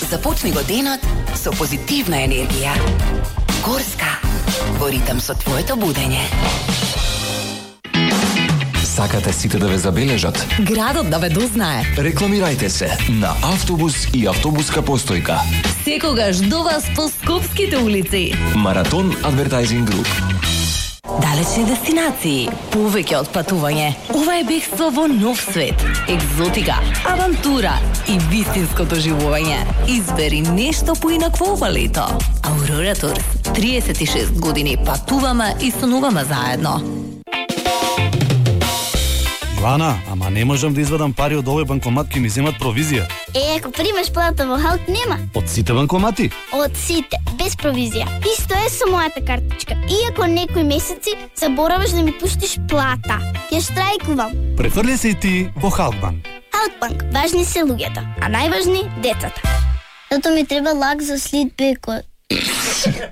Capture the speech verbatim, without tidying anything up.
Започни го денот со позитивна енергија. Горска, во ритм со твоето будење. Сакате сите да ве забележат? Градот да ве дознае. Рекламирајте се на автобус и автобуска постојка. Секогаш до вас по скопските улици. Маратон Advertising Group. Далечни дестинации, повеќе од патување. Ова е бегство во нов свет, екзотика, авантура и вистинско доживување. Избери нешто поинакво ова лето. Aurora Tours. триесет и шест години патуваме и сонуваме заедно. Ивана, ама не можам да извадам пари од овој банкомат, ки ми земат провизија. Е, ако примаш плата во Халк, нема. Од сите банкомати? Од сите, без провизија. Исто е со мојата картичка. Иако некои месеци забораваш да ми пуштиш плата, ја штрајкувам. Префрли се и ти во Халкбанк. Халкбанк, важни се луѓето, а најважни децата. Зато ми треба лак за слитбеко.